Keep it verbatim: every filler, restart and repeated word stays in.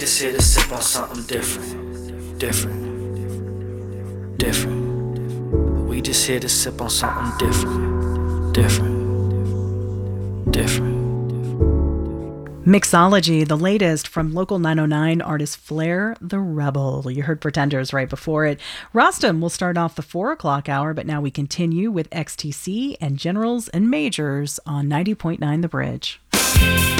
just here to sip on something different, different, different. We just here to sip on something different, different, different. Mixology, the latest from local nine oh nine artist Flair the Rebel. You heard Pretenders right before it. Rostam will start off the four o'clock hour, but now we continue with X T C and Generals and Majors on ninety point nine The Bridge.